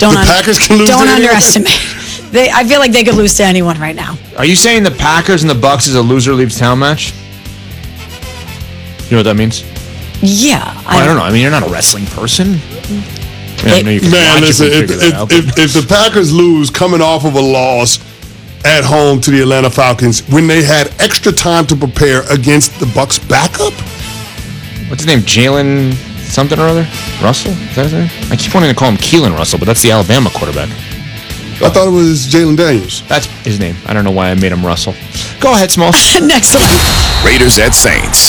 Packers can lose to anyone? underestimate. I feel like they could lose to anyone right now. Are you saying the Packers and the Bucks is a loser leaves town match? You know what that means? Yeah. I don't know. I mean, you're not a wrestling person. I know you can Man, listen, figure that out, if the Packers lose coming off of a loss at home to the Atlanta Falcons when they had extra time to prepare against the Bucks backup? What's his name? Jalen something or other? Russell? Is that his name? I keep wanting to call him Keelan Russell, but that's the Alabama quarterback. I thought it was Jalen Daniels. That's his name. I don't know why I made him Russell. Go ahead, Smalls. Next one. Raiders at Saints.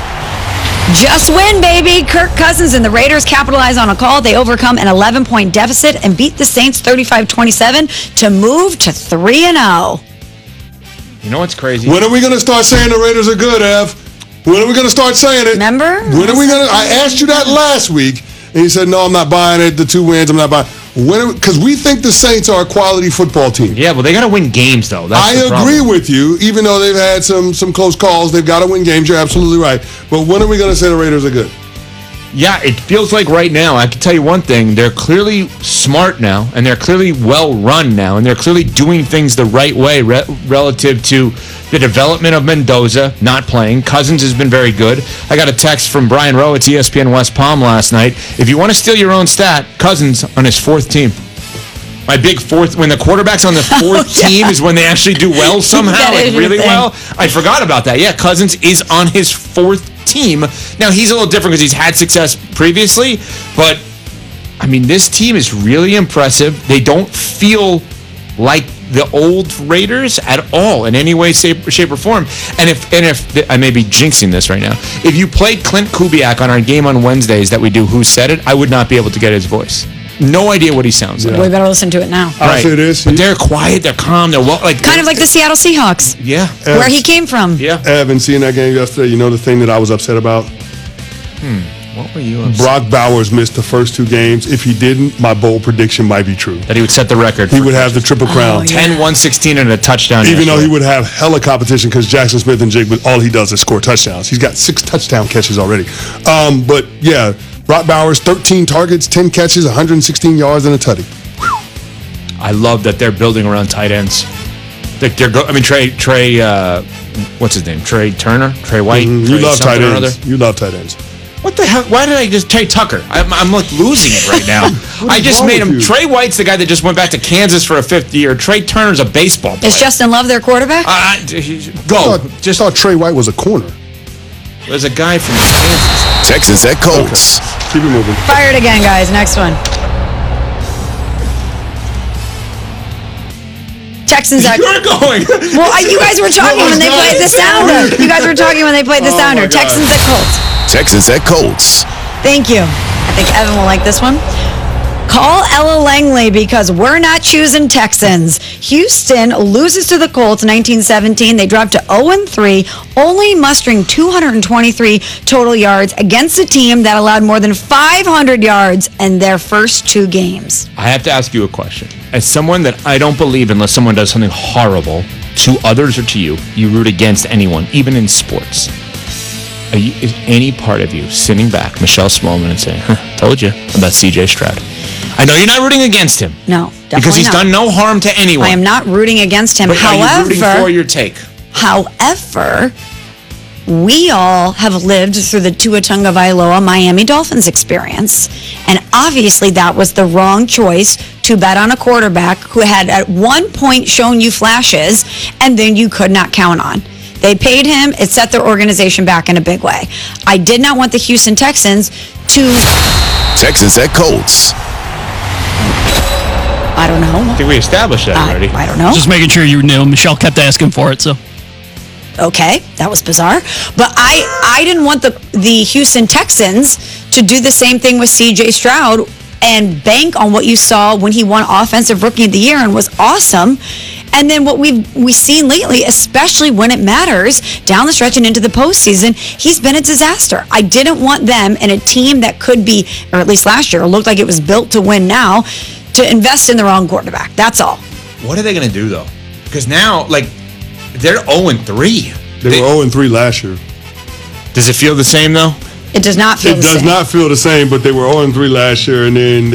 Just win, baby. Kirk Cousins and the Raiders capitalize on a call. They overcome an 11-point deficit and beat the Saints 35-27 to move to 3-0. You know what's crazy? When are we going to start saying the Raiders are good, Ev? When are we going to start saying it? Remember? When are we going to? I asked you that last week, and you said, no, I'm not buying it. The 2 wins, I'm not buying. Because we think the Saints are a quality football team. Yeah, well, they got to win games, though. That's I the problem. agree with you. Even though they've had some close calls, they've got to win games. You're absolutely right. But when are we going to say the Raiders are good? Yeah, it feels like right now, I can tell you one thing, they're clearly smart now, and they're clearly well-run now, and they're clearly doing things the right way relative to the development of Mendoza not playing. Cousins has been very good. I got a text from Brian Rowe at ESPN West Palm last night. If you want to steal your own stat, Cousins on his 4th team. My big 4th, when the quarterback's on the 4th team is when they actually do well somehow, like really well. I forgot about that. Yeah, Cousins is on his 4th team. Now, he's a little different because he's had success previously, but, I mean, this team is really impressive. They don't feel like the old Raiders at all in any way, shape or form. And if I may be jinxing this right now, if you played Clint Kubiak on our game on Wednesdays that we do Who Said It, I would not be able to get his voice. No idea what he sounds like. We better listen to it now. I'll say this. But they're quiet, they're calm, they're kind of like the Seattle Seahawks. Yeah. Where he came from. Yeah. Evan, seeing that game yesterday, you know the thing that I was upset about? What were you upset? Brock Bowers missed the first 2 games. If he didn't, my bold prediction might be true. That he would set the record. He would have the Triple Crown. 10, 116, and a touchdown. Even though he would have hella competition because Jackson Smith and Jake, all he does is score touchdowns. He's got 6 touchdown catches already. But, yeah, Brock Bowers, 13 targets, 10 catches, 116 yards, and a tutty. I love that they're building around tight ends. Like Trey, what's his name? Trey Turner? Trey White? You love tight ends. You love tight ends. What the hell? Why did I just Trey Tucker? I'm like losing it right now. I just made him. Trey White's the guy that just went back to Kansas for a 5th year. Trey Turner's a baseball player. Is Justin Love their quarterback? Go. I thought Trey White was a corner. There's a guy from Kansas. Texans at Colts. Okay. Keep it moving. Fire it again, guys. Next one. Texans at... You're going. Well, you guys were talking when they played the sounder. You guys were talking when they played the sounder. Texans at Colts. Texans at Colts. Thank you. I think Evan will like this one. Call Ella Langley because we're not choosing Texans. Houston loses to the Colts 19-17. They dropped to 0-3, only mustering 223 total yards against a team that allowed more than 500 yards in their first 2 games. I have to ask you a question. As someone that I don't believe unless someone does something horrible to others or to you, you root against anyone, even in sports. Is any part of you sitting back, Michelle Smallman, and saying, told you about C.J. Stroud? I know you're not rooting against him. No, definitely because he's done no harm to anyone. I am not rooting against him. But however, are you rooting for your take? However, we all have lived through the Tua Tagovailoa Miami Dolphins experience. And obviously that was the wrong choice to bet on a quarterback who had at one point shown you flashes and then you could not count on. They paid him. It set their organization back in a big way. I did not want the Houston Texans to... Texans at Colts. I don't know. I think we established that already. I don't know. Just making sure you knew. Michelle kept asking for it, so... Okay, that was bizarre. But I didn't want the Houston Texans to do the same thing with C.J. Stroud and bank on what you saw when he won Offensive Rookie of the Year and was awesome. And then what we've seen lately, especially when it matters, down the stretch and into the postseason, he's been a disaster. I didn't want them in a team that could be, or at least last year, it looked like it was built to win now, to invest in the wrong quarterback. That's all. What are they going to do, though? Because now, like, they're 0-3. They were 0-3 last year. Does it feel the same, though? It does not feel the same. It does not feel the same, but they were 0-3 last year, and then